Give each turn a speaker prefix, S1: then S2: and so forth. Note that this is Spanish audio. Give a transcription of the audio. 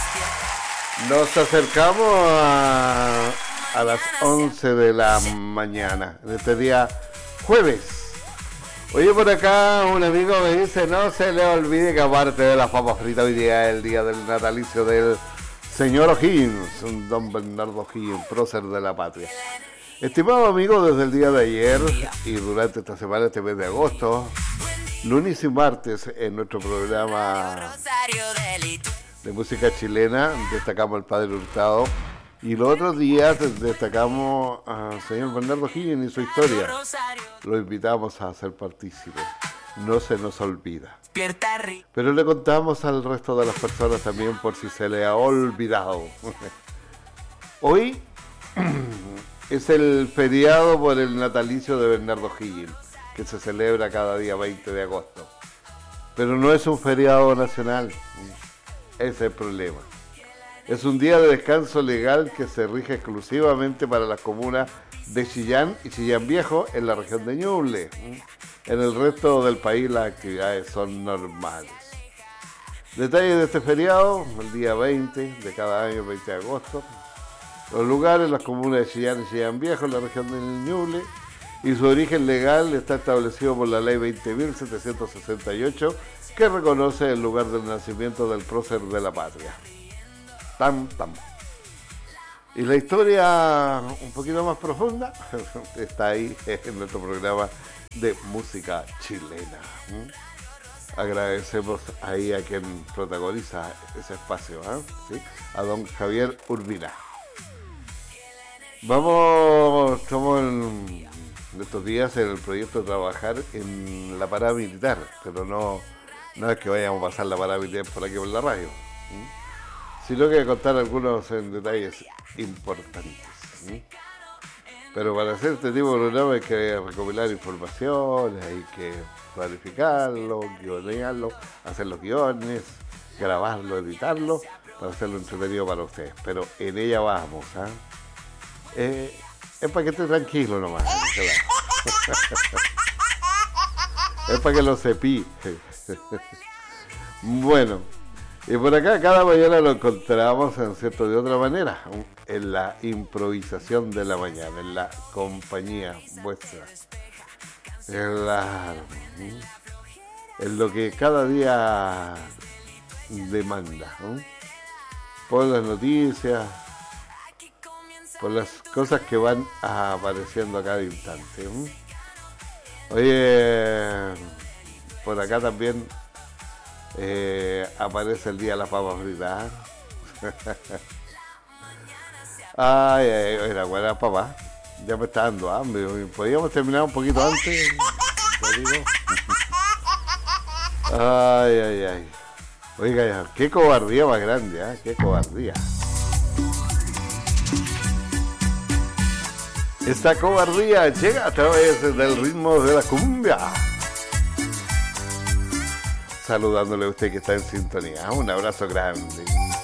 S1: Nos acercamos a las 11 de la mañana de este día jueves. Oye, por acá un amigo me dice, no se le olvide que aparte de las papas fritas, hoy día es el día del natalicio del señor O'Higgins, un don Bernardo O'Higgins, prócer de la patria. Estimado amigo, desde el día de ayer y durante esta semana, este mes de agosto, lunes y martes, en nuestro programa de música chilena, destacamos al Padre Hurtado. Y los otros días destacamos al señor Bernardo O'Higgins y su historia. Lo invitamos a ser partícipe. No se nos olvida. Pero le contamos al resto de las personas también por si se le ha olvidado. Hoy es el feriado por el natalicio de Bernardo O'Higgins, que se celebra cada día 20 de agosto. Pero no es un feriado nacional. Ese es el problema. Es un día de descanso legal que se rige exclusivamente para las comunas de Chillán y Chillán Viejo en la región de Ñuble. En el resto del país las actividades son normales. Detalles de este feriado, el día 20 de cada año, 20 de agosto. Los lugares, las comunas de Chillán y Chillán Viejo en la región de Ñuble. Y su origen legal está establecido por la ley 20.768 que reconoce el lugar del nacimiento del prócer de la patria. Y la historia un poquito más profunda está ahí en nuestro programa de música chilena. Agradecemos ahí a quien protagoniza ese espacio, ¿sí? A don Javier Urbina. Estamos en estos días en el proyecto de trabajar en la parada militar, pero no es que vayamos a pasar la parada militar por aquí por la radio, sino que contar algunos detalles importantes. Pero para hacer este tipo de programa hay que recopilar informaciones, hay que planificarlo, guionearlo, hacer los guiones, grabarlo, editarlo, para hacerlo entretenido para ustedes. Pero en ella vamos, es para que esté tranquilo nomás. Es para que lo cepille. Bueno. Y por acá cada mañana lo encontramos en cierto de otra manera, en la improvisación de la mañana, en la compañía vuestra, en lo que cada día demanda, por las noticias, por las cosas que van apareciendo a cada instante. Oye, por acá también aparece el día de la papa frita. Ay, era buena papa. Ya me está dando hambre. Podríamos terminar un poquito antes. Ay. Oiga, qué cobardía más grande, qué cobardía. Esta cobardía llega a través del ritmo de la cumbia. Saludándole a usted que está en sintonía. Un abrazo grande.